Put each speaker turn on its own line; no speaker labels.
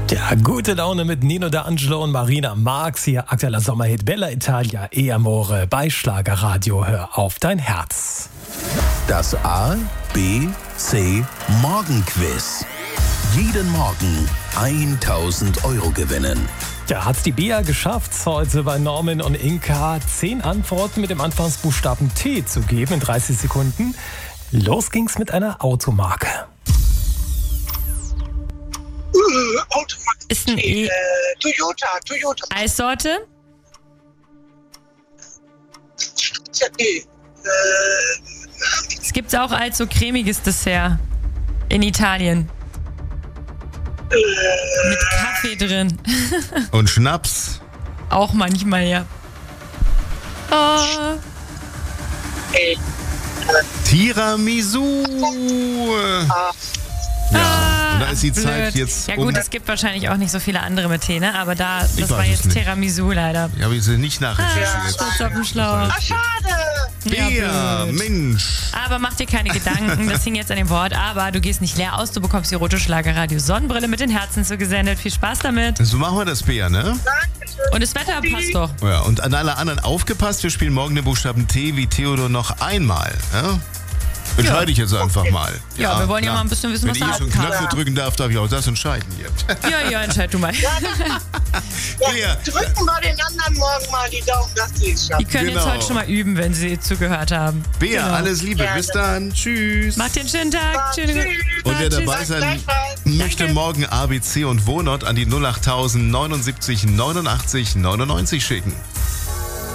Ja, gute Laune mit Nino D'Angelo und Marina Marx. Hier aktueller Sommerhit Bella Italia, E Amore bei Schlagerradio. Hör auf dein Herz.
Das A, B, C Morgenquiz. Jeden Morgen 1.000 € gewinnen.
Ja, hat's die Bea geschafft, heute bei Norman und Inka 10 Antworten mit dem Anfangsbuchstaben T zu geben in 30 Sekunden. Los ging's mit einer Automarke.
Automarke.
Ist ein
Toyota.
Eissorte?
Ja, nee.
Es gibt's auch als so cremiges Dessert in Italien. Mit Kaffee drin.
Und Schnaps.
Auch manchmal, ja. Oh.
Tiramisu. Ja, und da ist die
blöd.
Zeit jetzt
Ja gut, es gibt wahrscheinlich auch nicht so viele andere mit Tee, ne? Aber das war
weiß es
jetzt
nicht.
Tiramisu leider.
Ja, habe ich sie nicht nachrecherchiert.
Kurz auf dem Schlauch.
Schade.
Ja,
blöd.
Mensch.
Aber mach dir keine Gedanken, das hing jetzt an dem Wort. Aber du gehst nicht leer aus, du bekommst die rote Schlagerradio Sonnenbrille mit den Herzen zugesendet. Viel Spaß damit.
So machen wir das, Bea, ne?
Dankeschön.
Und das Wetter passt doch.
Ja, und an alle anderen aufgepasst, wir spielen morgen den Buchstaben T wie Theodor noch einmal. Ja? Entscheide ich jetzt einfach mal.
Ja, wir wollen ja mal ein bisschen wissen,
Wenn
was
ich
da
schon
abkam.
Knöpfe drücken darf ich auch das entscheiden hier.
Ja, entscheid du mal.
Ja,
Bea.
drücken wir den anderen morgen mal die Daumen, dass sie es
Die
schaffen.
können jetzt
Genau.
heute schon mal üben, wenn sie zugehört haben.
Bea,
Genau.
alles Liebe.
Gerne.
Bis dann. Tschüss.
Macht dir einen schönen Tag.
Tschüss.
Und wer
Tschüss.
dabei sein
Gleichfalls.
möchte,
Danke.
morgen ABC und Wohnort an die 08000 79 89 99 schicken.